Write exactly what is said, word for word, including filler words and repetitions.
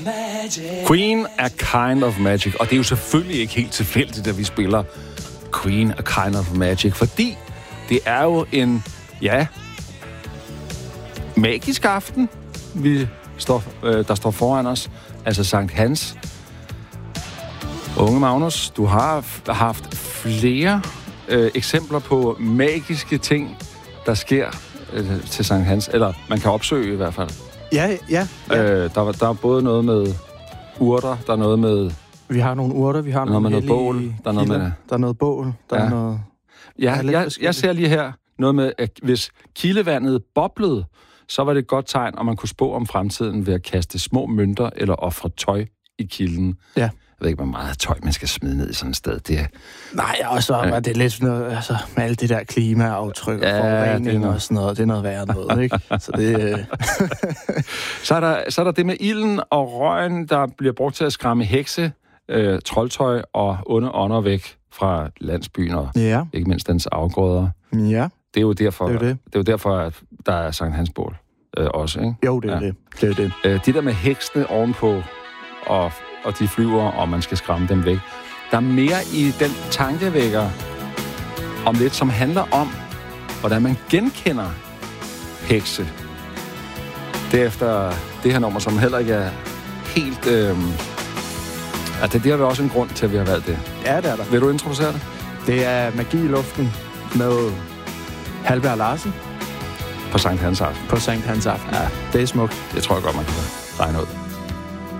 Queen, A Kind of Magic. Og det er jo selvfølgelig ikke helt tilfældigt, at vi spiller Queen, A Kind of Magic, fordi det er jo en, ja, magisk aften, vi står, øh, der står foran os. Altså Sankt Hans. Unge Magnus, du har f- haft flere øh, eksempler på magiske ting, der sker øh, til Sankt Hans. Eller man kan opsøge i hvert fald. Ja, ja. ja. Øh, der, der er både noget med urter, der er noget med... Vi har nogle urter, vi har noget nogle med noget bål, der er noget kilder, med... Der er noget bål, der ja. er noget... Ja, jeg, jeg ser lige her noget med, at hvis kildevandet boblede, så var det et godt tegn, og man kunne spå om fremtiden ved at kaste små mønter eller ofre tøj i kilden. Ja. Jeg ved ikke, hvor meget tøj man skal smide ned i sådan et sted. Det er... Nej, og så var det lidt sådan noget, altså, med alt det der klimaaftryk og ja, forurening noget... og sådan noget. Det er noget værre noget, ikke? Så det... så, er der, så er der det med ilden og røgen, der bliver brugt til at skræmme hekse, øh, troldtøj og onde ånder væk fra landsbyen og ja. ikke mindst dens afgrøder. Ja. Det er jo derfor, det er, det. Det er jo derfor at der er Sankt Hans bål øh, også, ikke? Jo, det er ja. det. Det er det. Øh, de der med heksene ovenpå, og, og de flyver, og man skal skræmme dem væk. Der er mere i den tankevækker om lidt, som handler om, hvordan man genkender hekse. Derefter det her nummer, som heller ikke er helt... Øh, altså, det har vi også en grund til, at vi har valgt det. Ja, det er der. Vil du introducere det? Det er Magi i luften med Halvbjerg Larsen. På Sankt Hans aften. På Sankt Hans aften. Ja. Det er smukt. Det tror jeg godt, man kan regne ud.